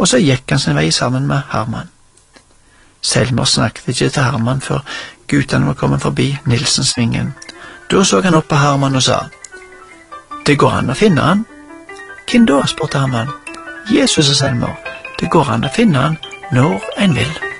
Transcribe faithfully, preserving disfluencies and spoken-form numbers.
og så gikk han sin vei sammen med Herman. Selmer snakket ikke til Herman før guttene var kommet forbi Nilsensvingen. Da så han opp på Herman og sa, «Det går an å finne han.» «Hvem da?» spurte Herman. «Jesus og Selmer. Det går an å finne han når en vil.»